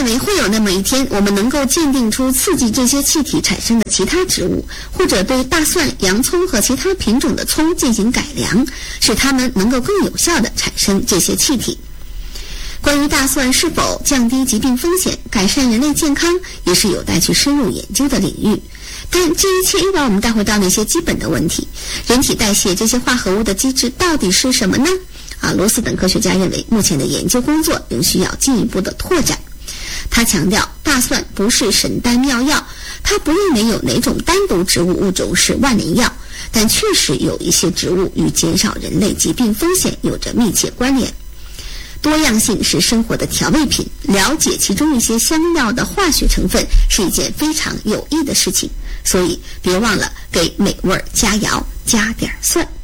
认为会有那么一天，我们能够鉴定出刺激这些气体产生的其他植物，或者对大蒜、洋葱和其他品种的葱进行改良，使它们能够更有效地产生这些气体。关于大蒜是否降低疾病风险、改善人类健康，也是有待去深入研究的领域。但这一切又把我们带回到那些基本的问题：人体代谢这些化合物的机制到底是什么呢？罗斯等科学家认为，目前的研究工作仍需要进一步的拓展。他强调，大蒜不是神丹妙药，他不认为有哪种单独植物物种是万灵药，但确实有一些植物与减少人类疾病风险有着密切关联。多样性是生活的调味品，了解其中一些香料的化学成分是一件非常有益的事情，所以别忘了给美味佳肴加点蒜。